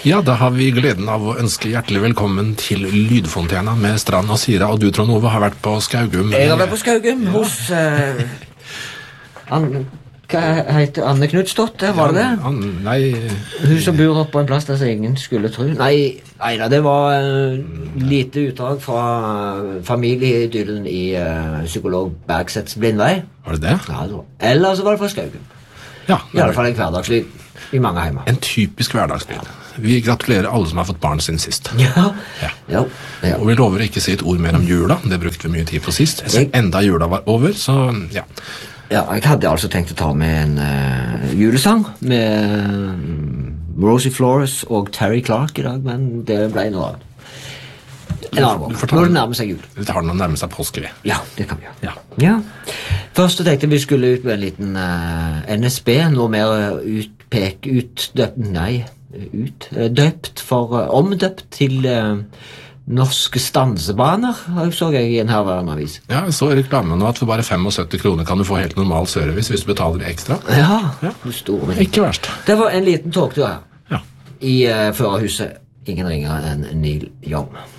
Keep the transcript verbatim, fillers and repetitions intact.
Ja, da har vi gleden av å ønske hjertelig velkommen til Lydfontena med Strand og Sira, og du, Trond Ove, har vært på Skaugum. Jeg har vært på Skaugum hos uh, Anne, hva heter Anne Knudsdotter, var det det? An, nei... Hun som bor oppe på en plass der som ingen skulle tro. Nei, nei da, det var uh, lite utdrag fra familieidyllen i uh, psykolog Bergsets Blindvei. Var det det? Ja, det var. Eller så var det fra Skaugum. Ja, I alle fall en hverdagslyd i mange heimer. En typisk hverdagslyd. Vi gratulerer alle som har fått barn sin sist. Ja, ja. ja. ja. Og vi lover ikke å si et ord mer om jula, det brukte vi mye tid på sist. Så enda jula var over, så ja. Ja, jeg hadde altså tenkt å ta med en uh, julesang med uh, Rosie Flores og Terry Clark i dag, men det ble noe annet. En annen gang. Når det nærmer seg jul. Vi tar den å nærme seg påske, vi. Ja, det kan vi gjøre. Ja. Ja. Først så tenkte vi skulle ut med en liten uh, N S B, noe mer utpek, utdøpt, nei, ut, uh, døpt for, uh, omdøpt til uh, norske stansebaner, så jeg i en herværende avis. Ja, jeg så reklamen nå at for bare syttifem kroner kan du få helt normal service hvis du betaler ekstra. Ja, ja. Store, ikke verst. Det var en liten togtur her. Ja. I uh, førerhuset, ingen ringer enn Neil Young.